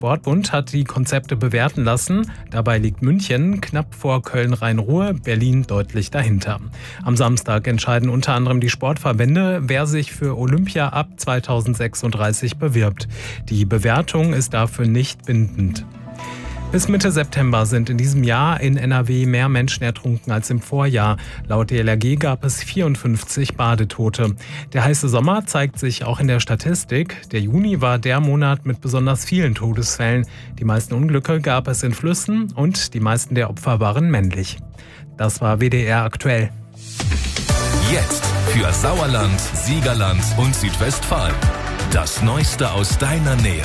Sportbund hat die Konzepte bewerten lassen. Dabei liegt München knapp vor Köln-Rhein-Ruhr, Berlin deutlich dahinter. Am Samstag entscheiden unter anderem die Sportverbände, wer sich für Olympia ab 2036 bewirbt. Die Bewertung ist dafür nicht bindend. Bis Mitte September sind in diesem Jahr in NRW mehr Menschen ertrunken als im Vorjahr. Laut DLRG gab es 54 Badetote. Der heiße Sommer zeigt sich auch in der Statistik. Der Juni war der Monat mit besonders vielen Todesfällen. Die meisten Unglücke gab es in Flüssen und die meisten der Opfer waren männlich. Das war WDR aktuell. Jetzt für Sauerland, Siegerland und Südwestfalen. Das Neueste aus deiner Nähe.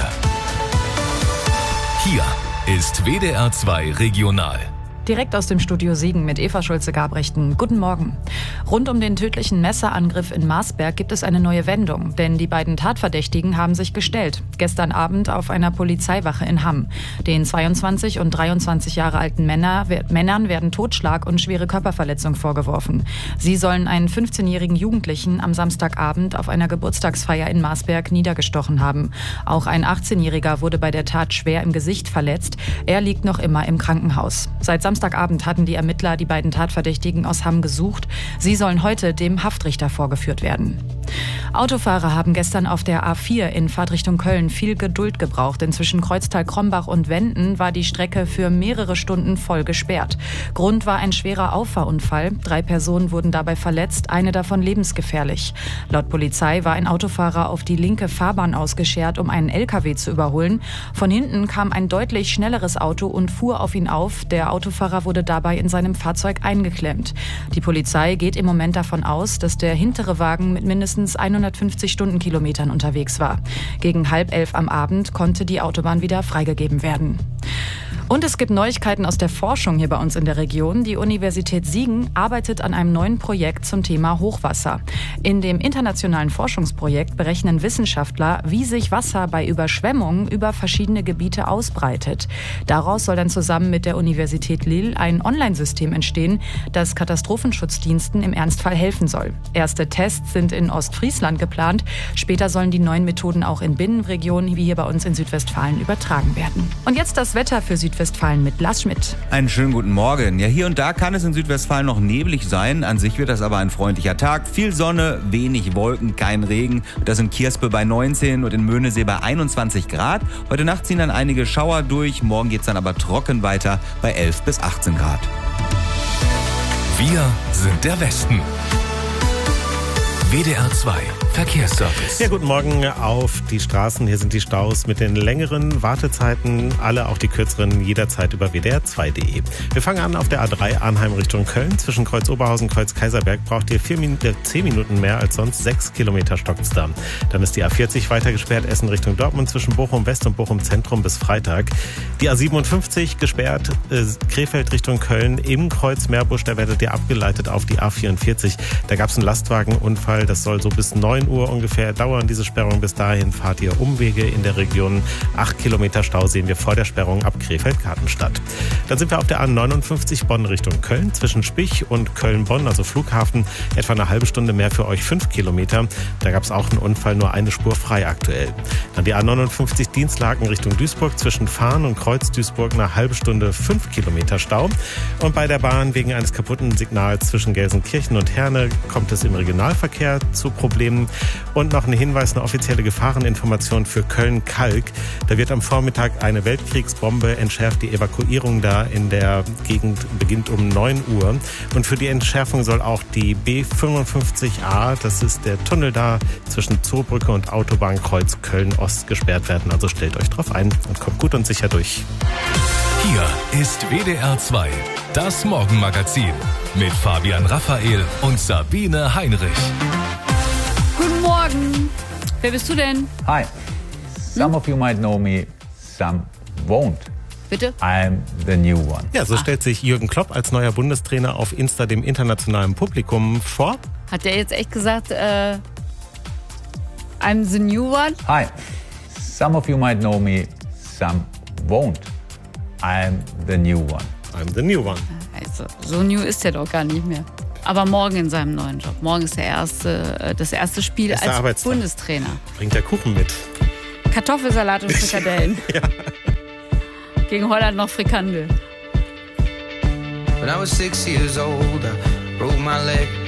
Hier ist WDR 2 Regional. Direkt aus dem Studio Siegen mit Eva Schulze-Gabrechten. Guten Morgen. Rund um den tödlichen Messerangriff in Marsberg gibt es eine neue Wendung. Denn die beiden Tatverdächtigen haben sich gestellt. Gestern Abend auf einer Polizeiwache in Hamm. Den 22 und 23 Jahre alten Männern werden Totschlag und schwere Körperverletzung vorgeworfen. Sie sollen einen 15-jährigen Jugendlichen am Samstagabend auf einer Geburtstagsfeier in Marsberg niedergestochen haben. Auch ein 18-Jähriger wurde bei der Tat schwer im Gesicht verletzt. Er liegt noch immer im Krankenhaus. Seit Samstagabend hatten die Ermittler die beiden Tatverdächtigen aus Hamm gesucht. Sie sollen heute dem Haftrichter vorgeführt werden. Autofahrer haben gestern auf der A4 in Fahrtrichtung Köln viel Geduld gebraucht, denn zwischen Kreuztal-Krombach und Wenden war die Strecke für mehrere Stunden voll gesperrt. Grund war ein schwerer Auffahrunfall. 3 Personen wurden dabei verletzt, eine davon lebensgefährlich. Laut Polizei war ein Autofahrer auf die linke Fahrbahn ausgeschert, um einen LKW zu überholen. Von hinten kam ein deutlich schnelleres Auto und fuhr auf ihn auf. Der Autofahrer wurde dabei in seinem Fahrzeug eingeklemmt. Die Polizei geht im Moment davon aus, dass der hintere Wagen mit mindestens 150 Stundenkilometern unterwegs war. Gegen 10:30 am Abend konnte die Autobahn wieder freigegeben werden. Und es gibt Neuigkeiten aus der Forschung hier bei uns in der Region. Die Universität Siegen arbeitet an einem neuen Projekt zum Thema Hochwasser. In dem internationalen Forschungsprojekt berechnen Wissenschaftler, wie sich Wasser bei Überschwemmungen über verschiedene Gebiete ausbreitet. Daraus soll dann zusammen mit der Universität Lille ein Online-System entstehen, das Katastrophenschutzdiensten im Ernstfall helfen soll. Erste Tests sind in Ostfriesland geplant. Später sollen die neuen Methoden auch in Binnenregionen wie hier bei uns in Südwestfalen übertragen werden. Und jetzt das Wetter für Südwestfalen mit Lars Schmidt. Einen schönen guten Morgen. Ja, hier und da kann es in Südwestfalen noch neblig sein. An sich wird das aber ein freundlicher Tag. Viel Sonne, wenig Wolken, kein Regen. Das in Kierspe bei 19 und in Möhnesee bei 21 Grad. Heute Nacht ziehen dann einige Schauer durch. Morgen geht es dann aber trocken weiter bei 11 bis 18 Grad. Wir sind der Westen. WDR 2 Verkehrsservice. Ja, guten Morgen auf die Straßen. Hier sind die Staus mit den längeren Wartezeiten, alle auch die kürzeren jederzeit über wdr2.de. Wir fangen an auf der A3 Arnheim Richtung Köln. Zwischen Kreuz Oberhausen und Kreuz Kaiserberg braucht ihr 10 Minuten mehr als sonst. 6 Kilometer stockt's da. Dann ist die A40 weiter gesperrt, Essen Richtung Dortmund zwischen Bochum West und Bochum Zentrum bis Freitag. Die A57 gesperrt, Krefeld Richtung Köln im Kreuz Meerbusch. Da werdet ihr abgeleitet auf die A44. Da gab's einen Lastwagenunfall. Das soll so bis 9 Uhr ungefähr dauern, diese Sperrung. Bis dahin fahrt ihr Umwege in der Region. 8 Kilometer Stau sehen wir vor der Sperrung ab Krefeld-Gartenstadt. Dann sind wir auf der A59 Bonn Richtung Köln. Zwischen Spich und Köln-Bonn, also Flughafen, etwa eine halbe Stunde mehr für euch, 5 Kilometer. Da gab es auch einen Unfall, nur eine Spur frei aktuell. Dann die A59 Dienstlaken Richtung Duisburg. Zwischen Fahn und Kreuz Duisburg eine halbe Stunde, 5 Kilometer Stau. Und bei der Bahn wegen eines kaputten Signals zwischen Gelsenkirchen und Herne kommt es im Regionalverkehr zu Problemen. Und noch ein Hinweis, eine offizielle Gefahreninformation für Köln-Kalk. Da wird am Vormittag eine Weltkriegsbombe entschärft. Die Evakuierung da in der Gegend beginnt um 9 Uhr. Und für die Entschärfung soll auch die B55A, das ist der Tunnel da zwischen Zoobrücke und Autobahnkreuz Köln-Ost, gesperrt werden. Also stellt euch drauf ein und kommt gut und sicher durch. Hier ist WDR 2, das Morgenmagazin mit Fabian Raphael und Sabine Heinrich. Guten Morgen. Wer bist du denn? Hi. Some of you might know me, some won't. Bitte? I'm the new one. Ja, so stellt sich Jürgen Klopp als neuer Bundestrainer auf Insta dem internationalen Publikum vor. Hat der jetzt echt gesagt, I'm the new one? Hi. Some of you might know me, some won't. I'm the new one. I'm the new one. Also, so new ist er doch gar nicht mehr. Aber morgen in seinem neuen Job. Morgen ist das erste Spiel als Arbeitstag. Bundestrainer. Bringt der Kuchen mit. Kartoffelsalat und Frikadellen. Ja. Gegen Holland noch Frikandel. When I was 6 years old, I broke my leg.